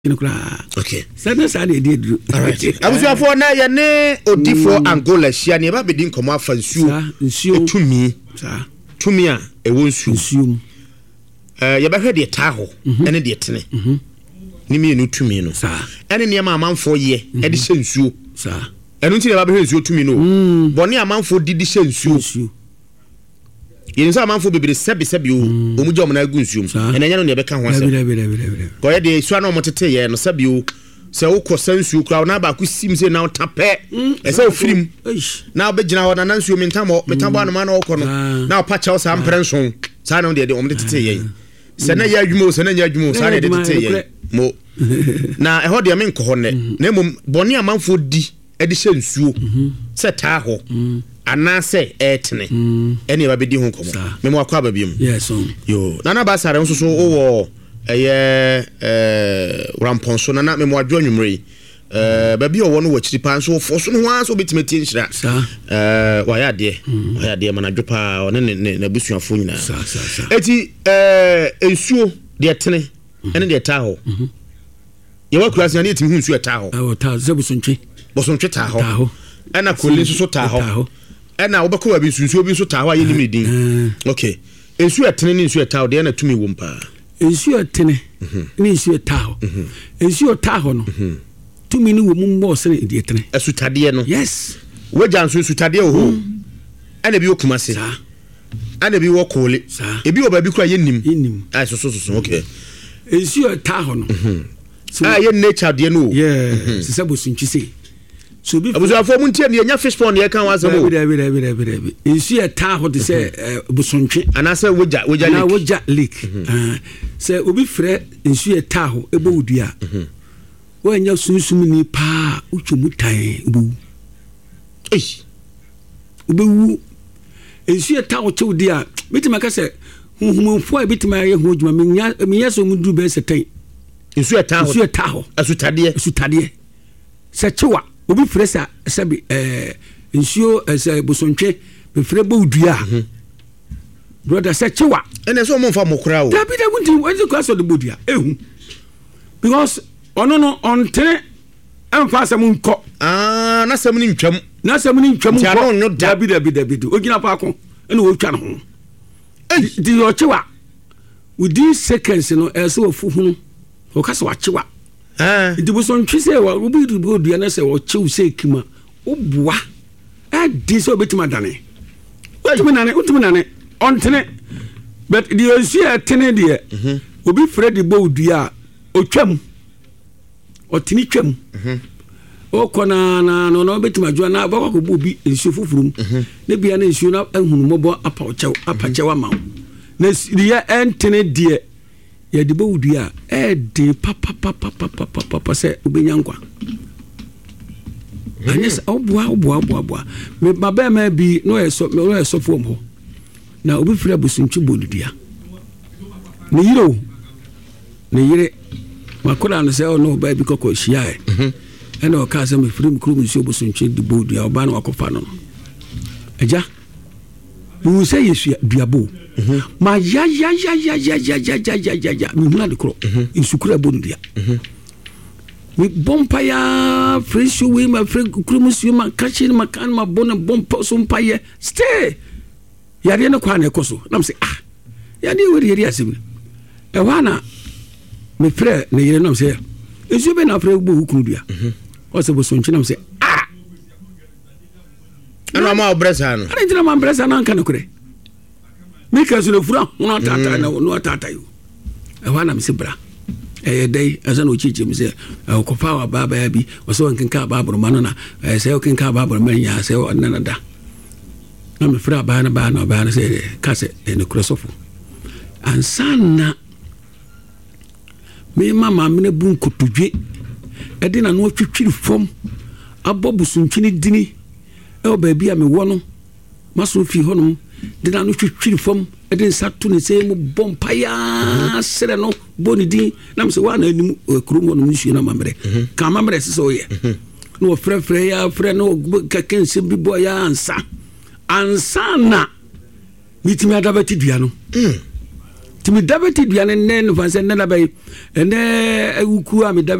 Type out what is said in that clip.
Okay. Sana sana did. Alright. Abusu for na ya ne odifo Angola hia ne ba bedi nkomo afa nsuo tumi. Sa. Tumi a ewo nsuo. Ya ba hwe de taho ene de tene. Ni mi enu tumi no. Sa. Ene ne ma amanfo ye e de hye nsuo. Sa. Enu nti ne ba hwe nsuo tumi no. Boni amanfo didi hye nsuo. Yin sa amanfo bebere sebi o mu je omna agu nsuo. Ene nya no ne be ka ho asem. Ko ye de suo na omotete ye no sebi o se wo ko sansuo kra na ba ko sim se na tape e se ofirim na obegina ho na nansuo mentamo anu ma na wo ko no na opacha wo sa mprenson sa na de omotete ye se na ya adwumo se na nya adwumo sa na de tete ye mo na e ho de men ko ho ne na mom boni amanfo di e de hye nsuo se ta ho ana se etene ene ba bedi ho komo me mo akwa ba biem yes yo na ba sare nso so wo ramponso na me mo adwo nwumre ba bi owo no wachiri pa nso fo so no ho so betimeti nhira wa ya de mana dwopa one na busuafo nyina eti ensuo de etene ene de ta ho ye wa kurase na etimi hu nsuo ta ho ta bosontwe ta ho ana kolin so ta ho ana obekọ wa bi nsuo bi so ta ho aye ni medin okay ensuo etene ni nsuo ta ho de na tumi wo mpa ensuo tene ni ensuo taho ensuo taho no tumi ni wo mu mbo se ne de tene asutade no yes wajan so sutade ho ana bi okuma se ana bi wo kole ebi oba bi kura yenim ai so okay ensuo taho no ye nature de no yeah se sabo sunchi se so bi abuzafo mu ntie ne nya fish pond ye kan wasabo bi ensuo taho de se busuntwe ana se woja leak se obi frɛ nsuo taho ebo udua wo nya sunsum ni pa utwumu tan obu obu nsuo taho chewdi a bitima ka se hunhumfo a bitima ye ho djuma menya so mu duru be se tan nsuo taho asutade se chewa obi frɛ sa sabi nsuo se bosontwe be frɛ bo udua brother say chewa ene so mo fa mokura o da bi da wunti wezi ko aso de bodia ehu because ono no ontere emfa asem nko na asem ni ntwam ko da bi ogina pa ko ene wo twa no ho di yo chewa within seconds no eso ofu hunu o ka so wa chewa di bo so ntwise wa obi du bodia na se wo chew se kima oboa di so betima dane utumi nane ontene but the ensuo tene de obi fredi bowdua otwam otini twam okona no betima jua na ba ko bobi ensuo fufurum na bia na ensuo na ahunu mobo apachewa ma na ye entene de ye de bowdua de papa se obenyankwa anyes oboa me baba ma bi no eso fom ho na obi frɛ busuntwi bodudua ne yire makora no sɛ ono ba bi kokɔ hia ɛna o ka sɛ me frɛ mkrum nsuo busuntwi de bodudua oba na wakofa no agya bu sɛ yesu duabo ma ya me huna de kro insukura bodudua me bompa ya fresh we ma frɛ krum nsuo ma kachi ma kan ma bona bompa so mpa ye stay yare ne kwa na ekoso na mse ya ne wori yare asem e wana me frɛ ne yere na mse ezu be na frɛ gbo hukuru dua o se bo so nchi na mse ana ma obresa no ana ntina ma obresa na nka ne kure me ka so le fura no tata na no tata yo e wana mse bra dai asa no chichi mse ko fa wa baba ya bi o so nkenka baba no na se o kenka baba no nya se o na da na me fra ba na se kase ne krosofo ansana me mama me na bun kotodwe ede na no twitwiri fom abobusuntwini dini e ba bia me wo no maso fi honom de na no twitwiri fom ede nsato ne se mu bompa ya sere no boni din na me se wa na anim krumo no nsuo na mamre ka mamre se so ye no frɛ ya frɛ no kakense bi bo ya ansana mitimi adabati dua no timi dabeti duane ne no fanse ne na bay ene awuku a me